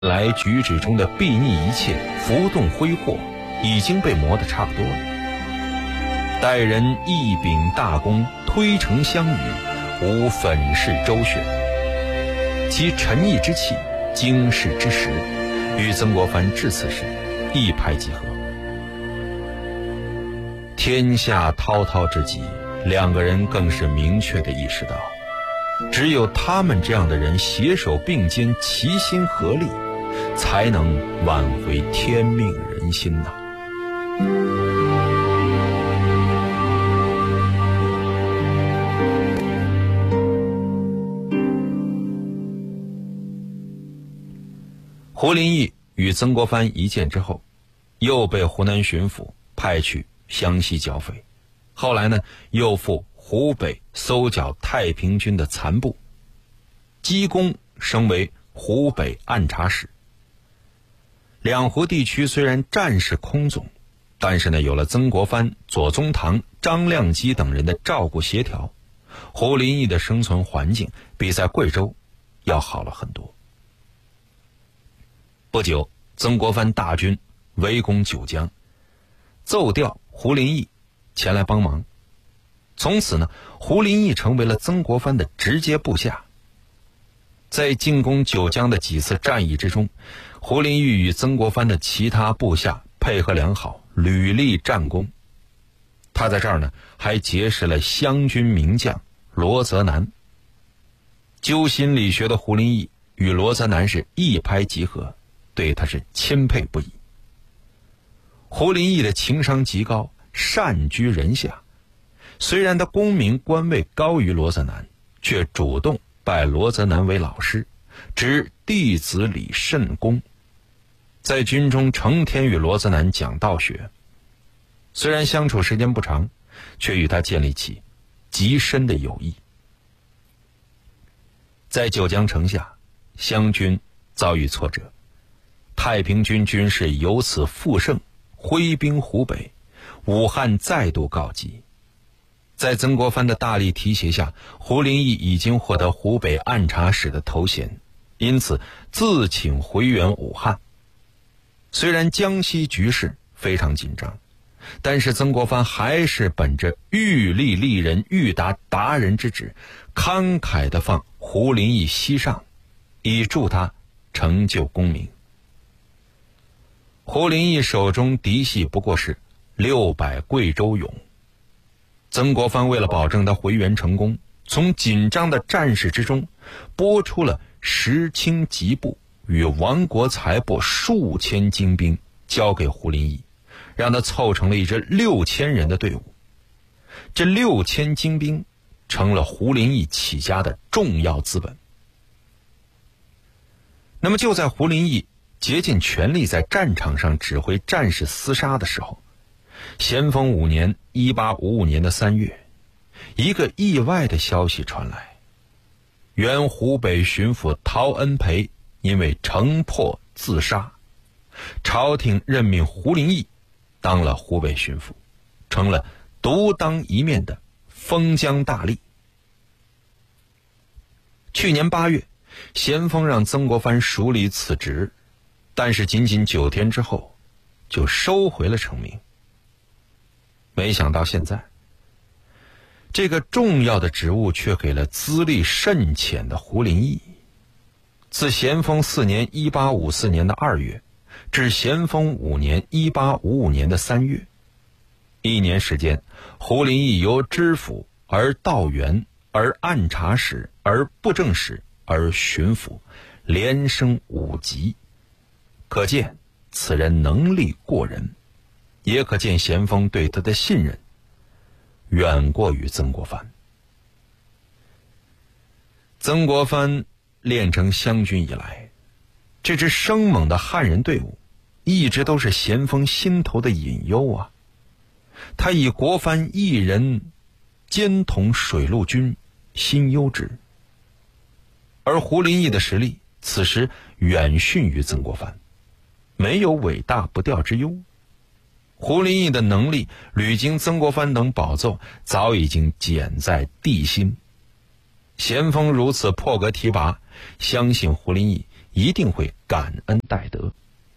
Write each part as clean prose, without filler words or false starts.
来举止中的睥睨一切、浮动挥霍，已经被磨得差不多了。待人一秉大功，推诚相与，无粉饰周旋，其沉毅之气、经世之实，与曾国藩致辞时一拍即合。天下滔滔之际，两个人更是明确地意识到，只有他们这样的人携手并肩，齐心合力，才能挽回天命人心呐。胡林翼与曾国藩一见之后，又被湖南巡抚派去湘西剿匪，后来呢，又赴湖北搜剿太平军的残部，积功升为湖北按察使。两湖地区虽然战事空总，但是呢，有了曾国藩、左宗棠、张亮基等人的照顾协调，胡林翼的生存环境比在贵州要好了很多。不久，曾国藩大军围攻九江，奏调胡林翼前来帮忙。从此呢，胡林翼成为了曾国藩的直接部下。在进攻九江的几次战役之中，胡林翼与曾国藩的其他部下配合良好，屡立战功。他在这儿呢，还结识了湘军名将罗泽南。究心理学的胡林翼与罗泽南是一拍即合，对他是钦佩不已。胡林翼的情商极高，善居人下。虽然他功名官位高于罗泽南，却主动拜罗泽南为老师，指弟子礼甚恭。在军中成天与罗泽南讲道学，虽然相处时间不长，却与他建立起极深的友谊。在九江城下，湘军遭遇挫折，太平军军势由此复盛，挥兵湖北，武汉再度告急。在曾国藩的大力提携下，胡林翼已经获得湖北按察使的头衔，因此自请回援武汉。虽然江西局势非常紧张，但是曾国藩还是本着欲立立人、欲达达人之旨，慷慨地放胡林翼西上，以助他成就功名。胡林翼手中嫡系不过是600贵州勇。曾国藩为了保证他回援成功，从紧张的战事之中拨出了10轻吉部与王国才部数千精兵交给胡林翼，让他凑成了一支6000人的队伍。这6000精兵成了胡林翼起家的重要资本。那么就在胡林翼竭尽全力在战场上指挥战士厮杀的时候，咸丰5年1855年的3月，一个意外的消息传来，原湖北巡抚陶恩培因为城破自杀，朝廷任命胡林翼当了湖北巡抚，成了独当一面的封疆大吏。去年8月，咸丰让曾国藩署理此职，但是仅仅9天之后就收回了成命。没想到现在，这个重要的职务却给了资历甚浅的胡林翼。自咸丰4年1854年的2月至咸丰5年1855年的3月，1年时间，胡林翼由知府而道员而按察使而布政使而巡抚，连升5级，可见此人能力过人，也可见咸丰对他的信任远过于曾国藩。曾国藩练成湘军以来，这支生猛的汉人队伍一直都是咸丰心头的隐忧啊。他以国藩一人兼统水陆军，心忧之。而胡林翼的实力此时远逊于曾国藩，没有尾大不掉之忧。胡林翼的能力屡经曾国藩等宝奏，早已经减在地心。咸丰如此破格提拔，相信胡林翼一定会感恩戴德。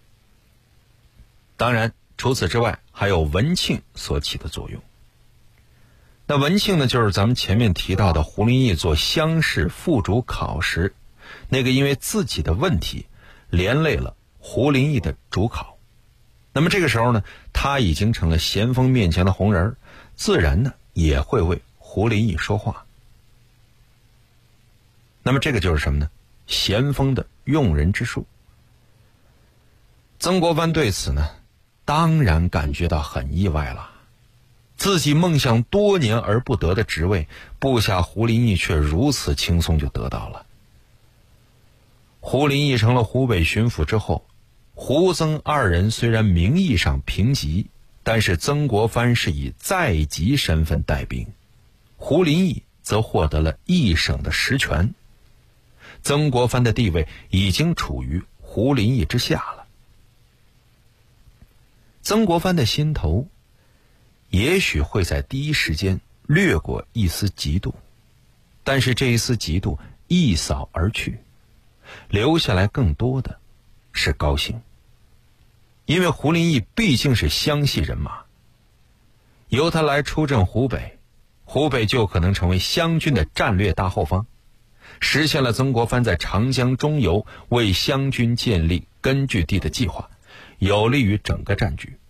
当然，除此之外，还有文庆所起的作用。那文庆呢，就是咱们前面提到的胡林翼做乡试副主考时，那个因为自己的问题连累了胡林翼的主考。那么这个时候呢，他已经成了咸丰面前的红人，自然呢也会为胡林翼说话。那么这个就是什么呢？咸丰的用人之术。曾国藩对此呢，当然感觉到很意外了。自己梦想多年而不得的职位，部下胡林翼却如此轻松就得到了。胡林翼成了湖北巡抚之后，胡曾二人虽然名义上平级，但是曾国藩是以在籍身份带兵，胡林翼则获得了一省的实权。曾国藩的地位已经处于胡林翼之下了。曾国藩的心头也许会在第一时间掠过一丝嫉妒，但是这一丝嫉妒一扫而去，留下来更多的是高兴。因为胡林翼毕竟是湘系人马，由他来出镇湖北，湖北就可能成为湘军的战略大后方，实现了曾国藩在长江中游为湘军建立根据地的计划，有利于整个战局。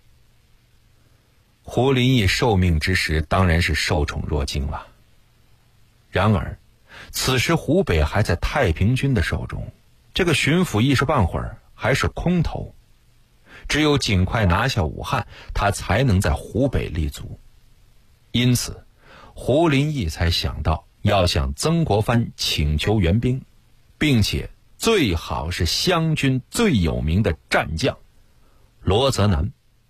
胡林翼受命之时当然是受宠若惊了。然而此时湖北还在太平军的手中，这个巡抚一时半会儿还是空头，只有尽快拿下武汉，他才能在湖北立足。因此胡林翼才想到要向曾国藩请求援兵，并且最好是湘军最有名的战将罗泽南。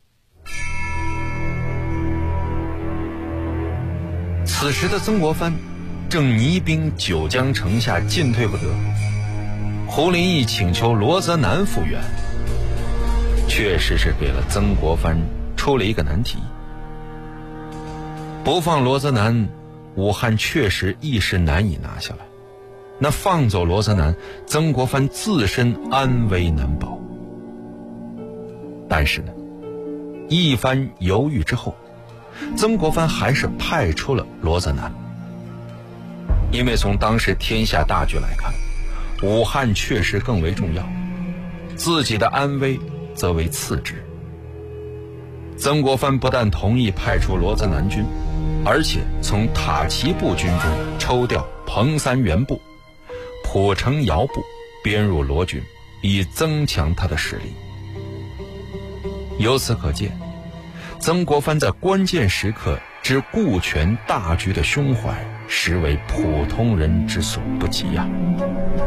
此时的曾国藩正泥兵九江城下，进退不得。胡林翼请求罗泽南复援，确实是给了曾国藩出了一个难题。不放罗泽南，武汉确实一时难以拿下来；那放走罗泽南，曾国藩自身安危难保。但是呢，一番犹豫之后，曾国藩还是派出了罗泽南。因为从当时天下大局来看，武汉确实更为重要，自己的安危则为次之。曾国藩不但同意派出罗泽南军，而且从塔奇部军中抽调彭三元部、蒲城遥部编入罗军，以增强他的实力。由此可见，曾国藩在关键时刻之顾全大局的胸怀，实为普通人之所不及呀。